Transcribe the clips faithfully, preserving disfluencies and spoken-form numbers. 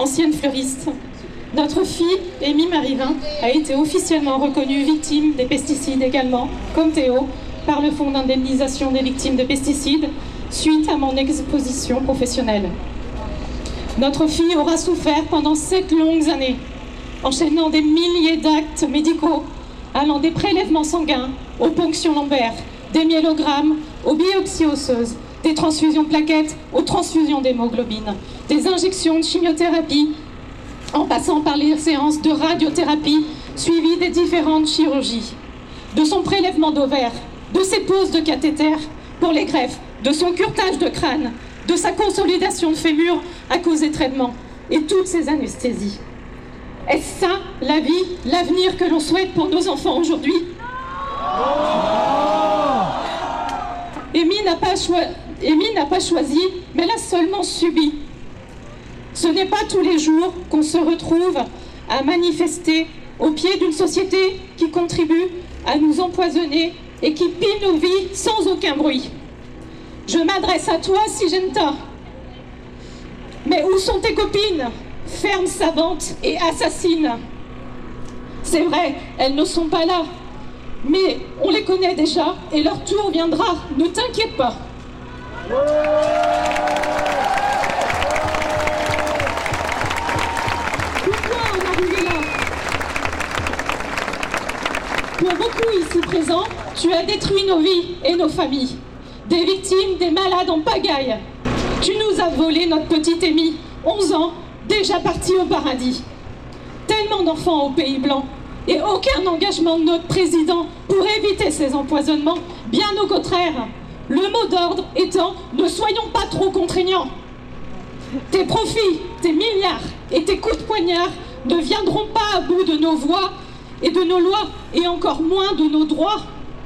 ancienne fleuriste. Notre fille, Amy Marivin, a été officiellement reconnue victime des pesticides également, comme Théo, par le Fonds d'indemnisation des victimes de pesticides, suite à mon exposition professionnelle. Notre fille aura souffert pendant sept longues années, enchaînant des milliers d'actes médicaux, allant des prélèvements sanguins aux ponctions lombaires, des myélogrammes aux biopsies osseuses, des transfusions plaquettes aux transfusions d'hémoglobine, des injections de chimiothérapie, en passant par les séances de radiothérapie suivies des différentes chirurgies, de son prélèvement d'ovaires, de ses poses de cathéter pour les greffes, de son curetage de crâne, de sa consolidation de fémur à cause des traitements et toutes ces anesthésies. Est-ce ça la vie, l'avenir que l'on souhaite pour nos enfants aujourd'hui? Amy n'a pas, cho- pas choisi, mais elle a seulement subi. Ce n'est pas tous les jours qu'on se retrouve à manifester au pied d'une société qui contribue à nous empoisonner et qui pille nos vies sans aucun bruit. Je m'adresse à toi, Syngenta. Mais où sont tes copines, fermes savantes et assassines? C'est vrai, elles ne sont pas là, mais on les connaît déjà et leur tour viendra, ne t'inquiète pas. Pourquoi en arriver là? Pour beaucoup ici présents, tu as détruit nos vies et nos familles. Des victimes, des malades en pagaille. Tu nous as volé notre petite Amy, onze ans, déjà partie au paradis. Tellement d'enfants au Pays Blanc et aucun engagement de notre président pour éviter ces empoisonnements. Bien au contraire, le mot d'ordre étant « ne soyons pas trop contraignants ». Tes profits, tes milliards et tes coups de poignard ne viendront pas à bout de nos voix et de nos lois et encore moins de nos droits.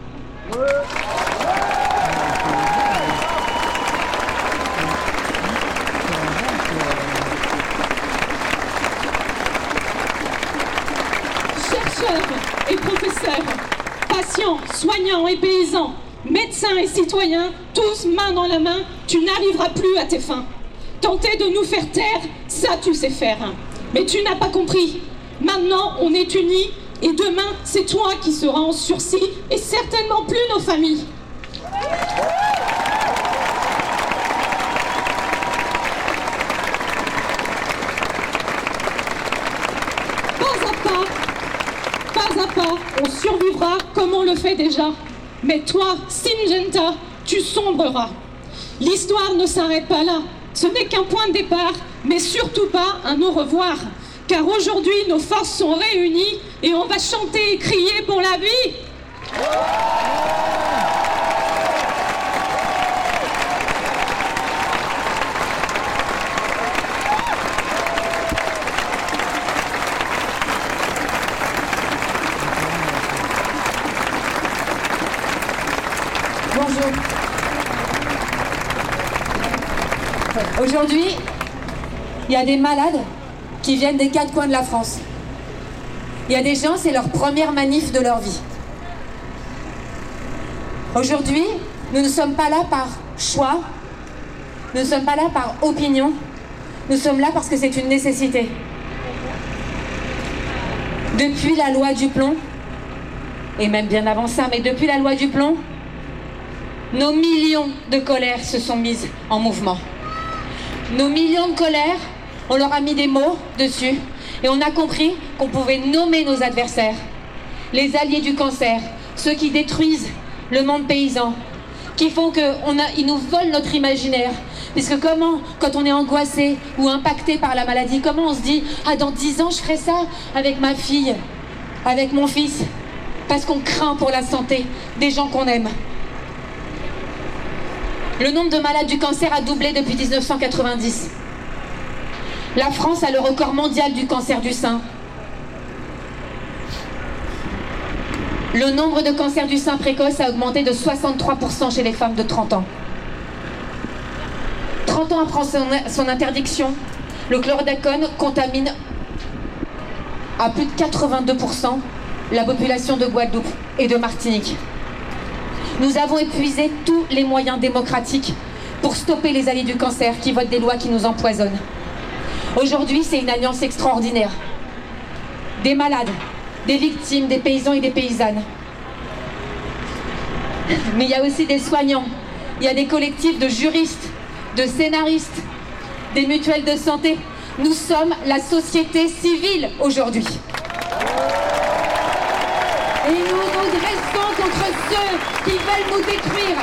Chercheurs et professeurs, patients, soignants et paysans, médecins et citoyens, tous main dans la main, tu n'arriveras plus à tes fins. Tenter de nous faire taire, ça tu sais faire. Mais tu n'as pas compris. Maintenant, on est unis et demain, c'est toi qui seras en sursis et certainement plus nos familles. Pas à pas, pas à pas, on survivra comme on le fait déjà. Mais toi, Syngenta, tu sombreras. L'histoire ne s'arrête pas là. Ce n'est qu'un point de départ, mais surtout pas un au revoir. Car aujourd'hui, nos forces sont réunies et on va chanter et crier pour la vie. Bonjour. Aujourd'hui, il y a des malades qui viennent des quatre coins de la France. Il y a des gens, c'est leur première manif de leur vie. Aujourd'hui, nous ne sommes pas là par choix, nous ne sommes pas là par opinion, nous sommes là parce que c'est une nécessité. Depuis la loi du plomb, et même bien avant ça, mais depuis la loi du plomb, nos millions de colères se sont mises en mouvement. Nos millions de colères, on leur a mis des mots dessus et on a compris qu'on pouvait nommer nos adversaires, les alliés du cancer, ceux qui détruisent le monde paysan, qui font qu'ils nous volent notre imaginaire. Puisque comment, quand on est angoissé ou impacté par la maladie, comment on se dit « Ah, dans dix ans, je ferai ça avec ma fille, avec mon fils ?» Parce qu'on craint pour la santé des gens qu'on aime. Le nombre de malades du cancer a doublé depuis mille neuf cent quatre-vingt-dix. La France a le record mondial du cancer du sein. Le nombre de cancers du sein précoce a augmenté de soixante-trois pour cent chez les femmes de trente ans. trente ans après son, son interdiction, le chlordécone contamine à plus de quatre-vingt-deux pour cent la population de Guadeloupe et de Martinique. Nous avons épuisé tous les moyens démocratiques pour stopper les alliés du cancer qui votent des lois qui nous empoisonnent. Aujourd'hui, c'est une alliance extraordinaire. Des malades, des victimes, des paysans et des paysannes. Mais il y a aussi des soignants, il y a des collectifs de juristes, de scénaristes, des mutuelles de santé. Nous sommes la société civile aujourd'hui. Et nous nous dressons contre ceux qui veulent nous détruire.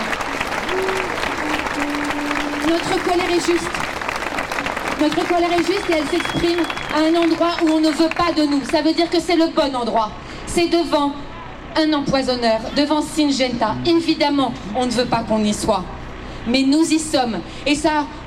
Notre colère est juste. Notre colère est juste et elle s'exprime à un endroit où on ne veut pas de nous. Ça veut dire que c'est le bon endroit. C'est devant un empoisonneur, devant Syngenta. Évidemment, on ne veut pas qu'on y soit. Mais nous y sommes. Et ça...